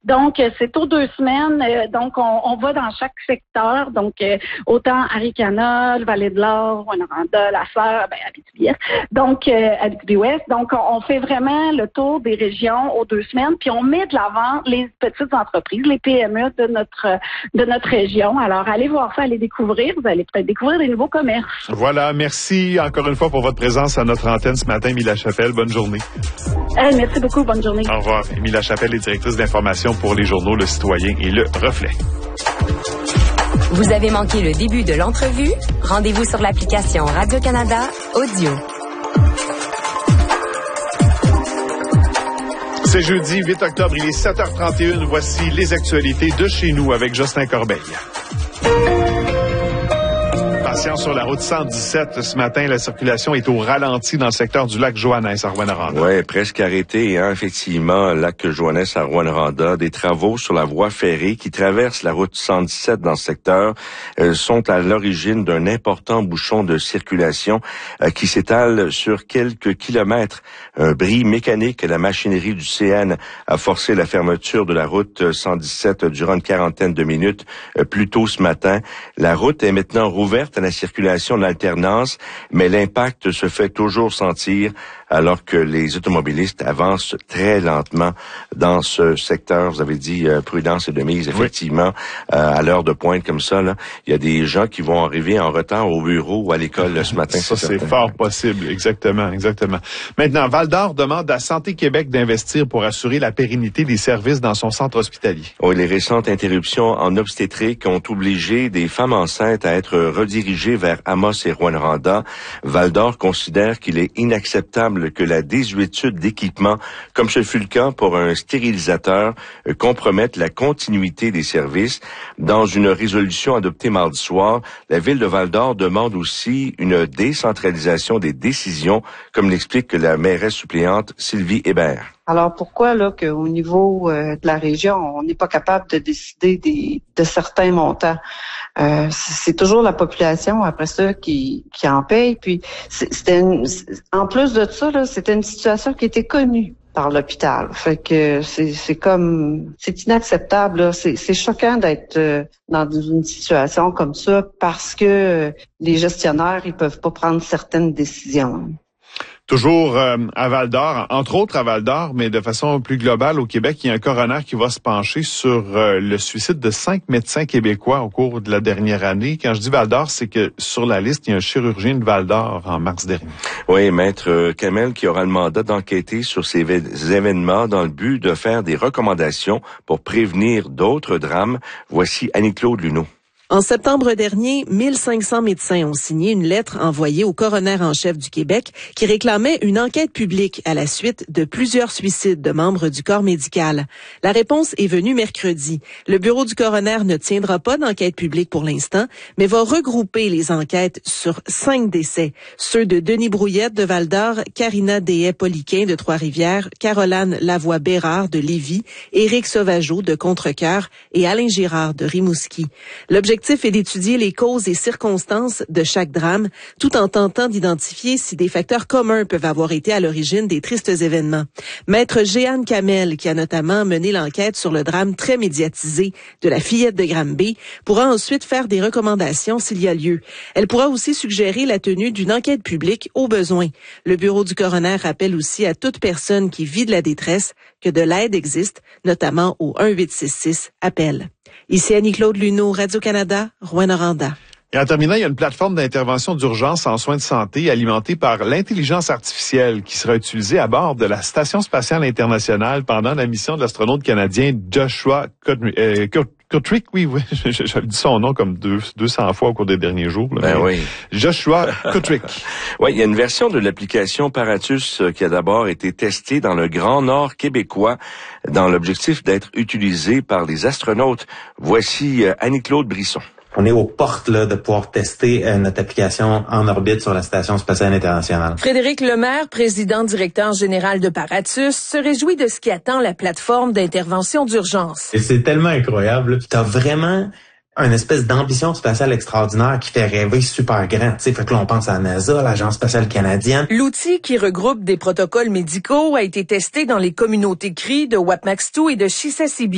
Donc, c'est aux 2 semaines. Donc, on va dans chaque secteur. Donc, autant Aricana, le Vallée-de-l'Or, Rouyn-Noranda, La Sœur, Abitibi-Est. Donc, Abitibi-Ouest. Donc, on fait vraiment le tour des régions aux 2 semaines. Puis, on met de l'avant les petites entreprises, les PME de notre région. Alors, allez voir ça, allez découvrir. Vous allez peut-être découvrir des nouveaux commerces. Voilà. Merci encore une fois pour votre présence à notre antenne ce matin, Émilie Lachapelle. Bonne journée. Merci beaucoup. Bonne journée. Au revoir. Émilie Lachapelle est directrice d'information pour les journaux Le Citoyen et Le Reflet. Vous avez manqué le début de l'entrevue? Rendez-vous sur l'application Radio-Canada Audio. C'est jeudi 8 octobre, il est 7h31. Voici les actualités de chez nous avec Jocelyn Corbeil. Sur la route 117 ce matin, la circulation est au ralenti dans le secteur du lac Joannès à Rouyn-Noranda. Oui, presque arrêté, effectivement, lac Joannès à Rouyn-Noranda. Des travaux sur la voie ferrée qui traverse la route 117 dans ce secteur sont à l'origine d'un important bouchon de circulation qui s'étale sur quelques kilomètres. Un bris mécanique, la machinerie du CN a forcé la fermeture de la route 117 durant une quarantaine de minutes plus tôt ce matin. La route est maintenant rouverte à la circulation en alternance, mais l'impact se fait toujours sentir alors que les automobilistes avancent très lentement dans ce secteur. Vous avez dit prudence et de mise. Effectivement, à l'heure de pointe comme ça, là, il y a des gens qui vont arriver en retard au bureau ou à l'école ce matin. Ça, c'est fort possible. Exactement. Maintenant, Val-d'Or demande à Santé Québec d'investir pour assurer la pérennité des services dans son centre hospitalier. Oui, les récentes interruptions en obstétrique ont obligé des femmes enceintes à être redirigées vers Amos et Rouyn-Noranda. Val-d'Or considère qu'il est inacceptable que la désuétude d'équipement, comme ce fut le cas pour un stérilisateur, compromette la continuité des services. Dans une résolution adoptée mardi soir, la ville de Val-d'Or demande aussi une décentralisation des décisions, comme l'explique la mairesse suppléante Sylvie Hébert. Alors pourquoi là qu'au niveau de la région, on n'est pas capable de décider de certains montants? C'est toujours la population après ça qui en paye. Puis en plus de ça, là, c'était une situation qui était connue par l'hôpital. Fait que c'est inacceptable. Là. C'est choquant d'être dans une situation comme ça parce que les gestionnaires ils peuvent pas prendre certaines décisions. Toujours à Val-d'Or, entre autres à Val-d'Or, mais de façon plus globale au Québec, il y a un coroner qui va se pencher sur le suicide de 5 médecins québécois au cours de la dernière année. Quand je dis Val-d'Or, c'est que sur la liste, il y a un chirurgien de Val-d'Or en mars dernier. Oui, Maître Kamel qui aura le mandat d'enquêter sur ces événements dans le but de faire des recommandations pour prévenir d'autres drames. Voici Annie-Claude Luneau. En septembre dernier, 1500 médecins ont signé une lettre envoyée au coroner en chef du Québec qui réclamait une enquête publique à la suite de plusieurs suicides de membres du corps médical. La réponse est venue mercredi. Le bureau du coroner ne tiendra pas d'enquête publique pour l'instant, mais va regrouper les enquêtes sur 5 décès. Ceux de Denis Brouillette de Val-d'Or, Karina Dehaye-Poliquin de Trois-Rivières, Caroline Lavoie-Bérard de Lévis, Éric Sauvageau de Contrecoeur et Alain Girard de Rimouski. L'objectif est d'étudier les causes et circonstances de chaque drame, tout en tentant d'identifier si des facteurs communs peuvent avoir été à l'origine des tristes événements. Maître Jeanne Kamel, qui a notamment mené l'enquête sur le drame très médiatisé de la fillette de Granby, pourra ensuite faire des recommandations s'il y a lieu. Elle pourra aussi suggérer la tenue d'une enquête publique au besoin. Le bureau du coroner rappelle aussi à toute personne qui vit de la détresse que de l'aide existe, notamment au 1-866 appel. Ici Annie-Claude Luneau, Radio-Canada, Rouyn-Noranda. Et en terminant, il y a une plateforme d'intervention d'urgence en soins de santé alimentée par l'intelligence artificielle qui sera utilisée à bord de la Station spatiale internationale pendant la mission de l'astronaute canadien Joshua Kotrick, oui, je dis son nom comme 200 fois au cours des derniers jours. Là, oui. Joshua Kotrick. Oui, il y a une version de l'application Paratus qui a d'abord été testée dans le Grand Nord québécois dans l'objectif d'être utilisée par les astronautes. Voici Annie-Claude Brisson. On est aux portes là, de pouvoir tester notre application en orbite sur la Station spatiale internationale. Frédéric Lemaire, président-directeur général de Paratus, se réjouit de ce qui attend la plateforme d'intervention d'urgence. Et c'est tellement incroyable. Tu as vraiment une espèce d'ambition spatiale extraordinaire qui fait rêver super grand. Tu sais, fait que là, on pense à la NASA, l'Agence spatiale canadienne. L'outil qui regroupe des protocoles médicaux a été testé dans les communautés CRI de Wapmax-2 et de Chisasibi.